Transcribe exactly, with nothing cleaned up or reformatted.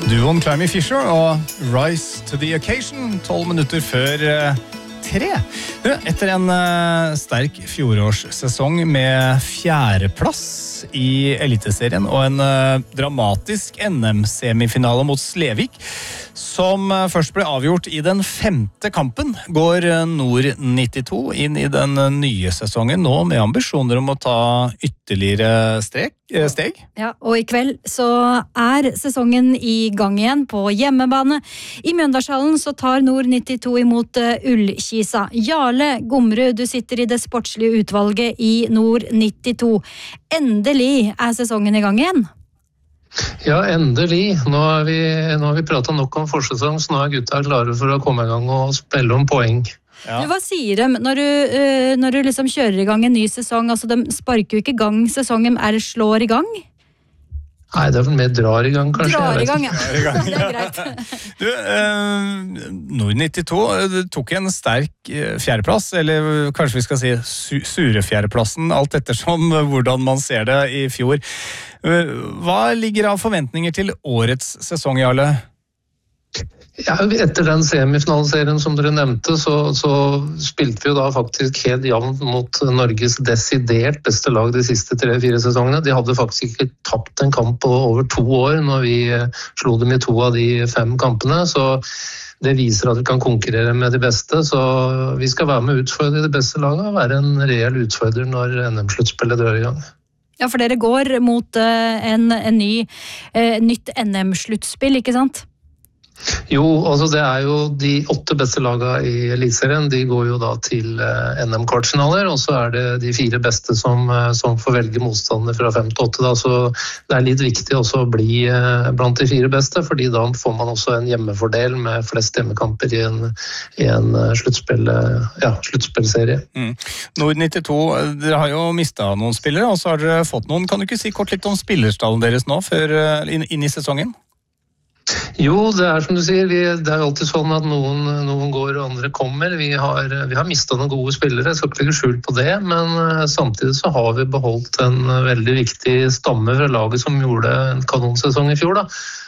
Duoen Climby Fisher og Rise to the Occasion, tolv minutter før uh, tre. Etter en uh, sterk fjorårssesong med fjerdeplass i Eliteserien og en uh, dramatisk N M-semifinale mot Slevik, som uh, først ble avgjort i den femte kampen, går uh, Nord nittito inn i den uh, nye sesongen nå med ambisjoner om å ta ytterligere strek, uh, steg. Ja, og i kveld så er sesongen i gang igjen på hjemmebane. I Mjøndalshallen så tar Nord nittito imot uh, Ullkisa. Jarle Gomrud, du sitter i det sportslige utvalget i Nord nittito. Endelig er sesongen i gang igjen. Ja, endelig. Nå har vi, nå har vi pratet nok om forsesong, så nå er gutta klare for å komme i gang og spille om poeng. Ja. Du, hva sier de når du, uh, når du liksom kjører i gang en ny sesong? Altså, de sparker jo ikke i gang sesongen, er det slår i gang? Nei, det er vel mer drar i gang, kanskje. Drar i gang, ja. Drar i gang. Det er greit. Du, eh, Nord nittito uh, tok en sterk uh, fjerdeplass, eller kanskje vi skal si su sure fjerdeplassen, alt ettersom uh, hvordan man ser det i fjor. Uh, hva ligger av forventninger til årets sesong, Jarle? Ja, etter den semifinalserien som dere nevnte, så, så spilte vi jo da faktisk helt jevnt mot Norges desidert beste lag de siste tre-fire sesongene. De hadde faktisk ikke tapt en kamp på over to år når vi slo dem i to av de fem kampene, så det viser at vi kan konkurrere med de beste, så vi skal være med å utfordre de beste lagene og være en reell utfordrer når N M-sluttspillet drar i gang. Ja, for dere går mot uh, en, en ny, uh, nytt N M-sluttspill, ikke sant? Jo, altså det er jo de åtte beste lagene i Eliteserien, de går jo da til N M-kvartfinaler, og så er det de fire beste som, som får velge motstandere fra fem til åtte da, så det er litt viktig også å bli blant de fire beste, fordi da får man også en hjemmefordel med flest hjemmekamper i en, i en sluttspill, ja, sluttspillserie. Mm. Nord nittito, dere har jo mistet noen spillere, og så har dere fått noen. Kan du ikke si kort litt om spillerstallen deres nå, før, inn, inn i sesongen? Jo, det er som du sier, vi, det er alltid sånn at noen, noen går og andre kommer. Vi har, vi har mistet noen gode spillere, jeg skal ikke legge skjul på det, men samtidig så har vi beholdt en veldig viktig stamme fra laget som gjorde en kanonsesong i fjor da.